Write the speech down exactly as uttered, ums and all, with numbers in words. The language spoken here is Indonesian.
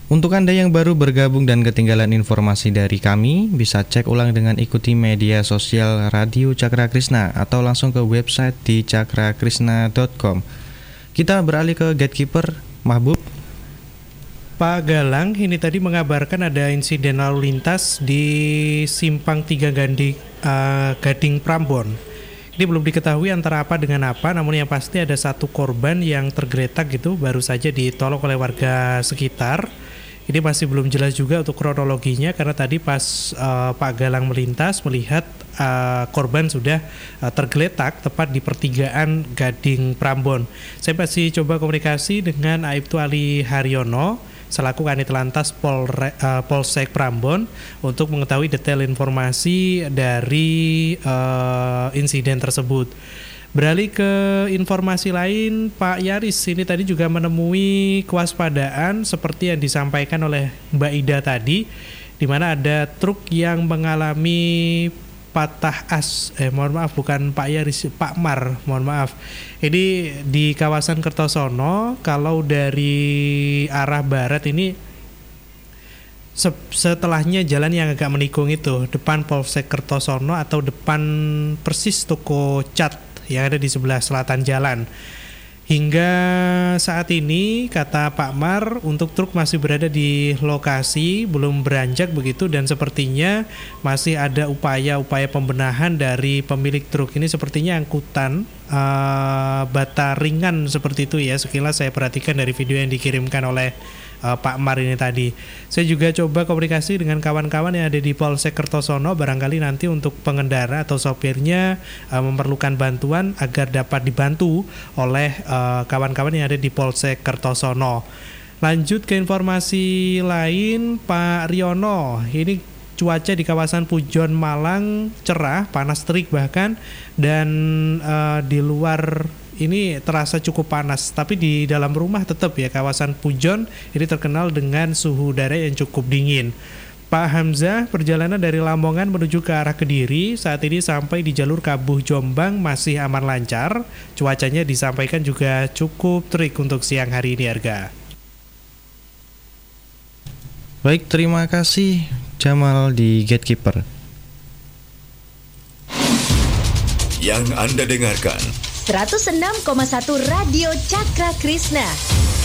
Untuk Anda yang baru bergabung dan ketinggalan informasi dari kami, bisa cek ulang dengan ikuti media sosial Radio Cakra Krishna atau langsung ke website di cakrakrisna dot com. Kita beralih ke Gatekeeper, Mahbub. Pak Galang ini tadi mengabarkan ada insiden lalu lintas di Simpang tiga Gandhi, uh, Gading Prambon. Ini belum diketahui antara apa dengan apa, namun yang pasti ada satu korban yang tergeletak gitu, baru saja ditolong oleh warga sekitar. Ini masih belum jelas juga untuk kronologinya karena tadi pas uh, Pak Galang melintas melihat uh, korban sudah uh, tergeletak tepat di pertigaan Gading Prambon. Saya masih coba komunikasi dengan Aibtu Ali Haryono selaku Kanit Lantas Polre, uh, Polsek Prambon untuk mengetahui detail informasi dari uh, insiden tersebut. Beralih ke informasi lain, Pak Yaris ini tadi juga menemui kewaspadaan seperti yang disampaikan oleh Mbak Ida tadi, di mana ada truk yang mengalami patah as, eh mohon maaf bukan Pak Yaris, Pak Mar, mohon maaf. Ini di kawasan Kertosono, kalau dari arah barat ini setelahnya jalan yang agak menikung itu, depan Polsek Kertosono atau depan persis toko cat yang ada di sebelah selatan jalan. Hingga saat ini, kata Pak Mar, untuk truk masih berada di lokasi, belum beranjak begitu, dan sepertinya masih ada upaya-upaya pembenahan dari pemilik truk. Ini sepertinya angkutan uh, bata ringan seperti itu ya, sekilas saya perhatikan dari video yang dikirimkan oleh Uh, Pak Mar ini tadi. Saya juga coba komunikasi dengan kawan-kawan yang ada di Polsek Kertosono, barangkali nanti untuk pengendara atau sopirnya uh, memerlukan bantuan agar dapat dibantu oleh uh, kawan-kawan yang ada di Polsek Kertosono. Lanjut ke informasi lain, Pak Riono. Ini cuaca di kawasan Pujon Malang cerah, panas terik bahkan, dan uh, di luar ini terasa cukup panas, tapi di dalam rumah tetap ya kawasan Pujon ini terkenal dengan suhu udara yang cukup dingin. Pak Hamzah, perjalanan dari Lamongan menuju ke arah Kediri saat ini sampai di jalur Kabuh Jombang masih aman lancar. Cuacanya disampaikan juga cukup terik untuk siang hari ini, Arga. Baik, terima kasih Jamal di Gatekeeper. Yang Anda dengarkan seratus enam koma satu Radio Cakra Krishna.